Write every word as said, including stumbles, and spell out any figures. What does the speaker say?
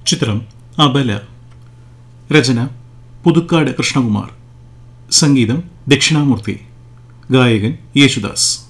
ചിത്രം അബല. രചന പുതുക്കാട് കൃഷ്ണകുമാർ. സംഗീതം ദക്ഷിണാമൂർത്തി. ഗായകൻ യേശുദാസ്.